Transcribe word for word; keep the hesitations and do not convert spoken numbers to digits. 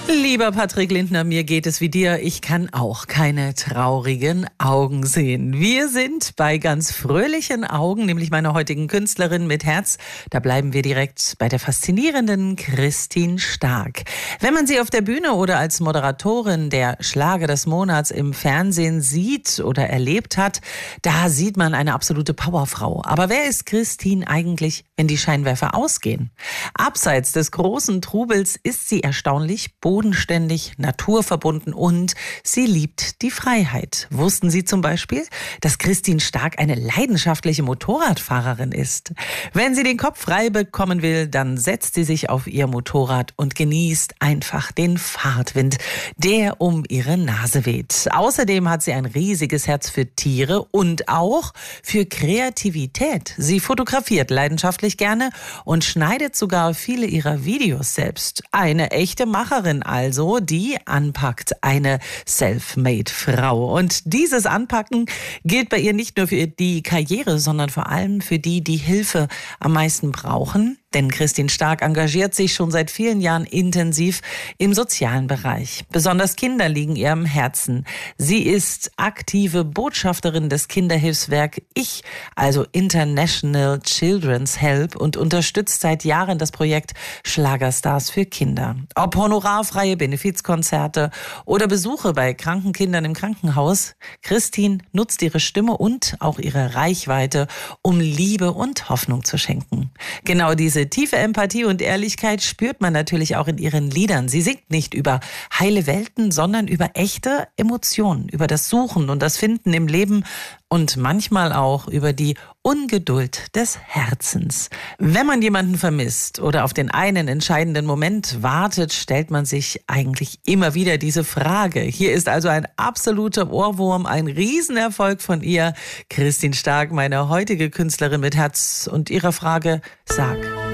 Lieber Patrick Lindner, mir geht es wie dir. Ich kann auch keine traurigen Augen sehen. Wir sind bei ganz fröhlichen Augen, nämlich meiner heutigen Künstlerin mit Herz. Da bleiben wir direkt bei der faszinierenden Christine Stark. Wenn man sie auf der Bühne oder als Moderatorin der Schlager des Monats im Fernsehen sieht oder erlebt hat, da sieht man eine absolute Powerfrau. Aber wer ist Christine eigentlich, wenn die Scheinwerfer ausgehen? Abseits des großen Trubels ist sie erstaunlich bodenständig, naturverbunden und sie liebt die Freiheit. Wussten Sie zum Beispiel, dass Christine Stark eine leidenschaftliche Motorradfahrerin ist? Wenn sie den Kopf frei bekommen will, dann setzt sie sich auf ihr Motorrad und genießt einfach den Fahrtwind, der um ihre Nase weht. Außerdem hat sie ein riesiges Herz für Tiere und auch für Kreativität. Sie fotografiert leidenschaftlich gerne und schneidet sogar viele ihrer Videos selbst. Eine echte Macherin also, die anpackt, eine Selfmade-Frau. Und dieses Anpacken gilt bei ihr nicht nur für die Karriere, sondern vor allem für die, die Hilfe am meisten brauchen. Denn Christine Stark engagiert sich schon seit vielen Jahren intensiv im sozialen Bereich. Besonders Kinder liegen ihr am Herzen. Sie ist aktive Botschafterin des Kinderhilfswerk Ich, also International Children's Help, und unterstützt seit Jahren das Projekt Schlagerstars für Kinder. Ob honorarfreie Benefizkonzerte oder Besuche bei kranken Kindern im Krankenhaus, Christine nutzt ihre Stimme und auch ihre Reichweite, um Liebe und Hoffnung zu schenken. Genau diese tiefe Empathie und Ehrlichkeit spürt man natürlich auch in ihren Liedern. Sie singt nicht über heile Welten, sondern über echte Emotionen, über das Suchen und das Finden im Leben und manchmal auch über die Ungeduld des Herzens. Wenn man jemanden vermisst oder auf den einen entscheidenden Moment wartet, stellt man sich eigentlich immer wieder diese Frage. Hier ist also ein absoluter Ohrwurm, ein Riesenerfolg von ihr. Christine Stark, meine heutige Künstlerin mit Herz, und ihrer Frage: Sag,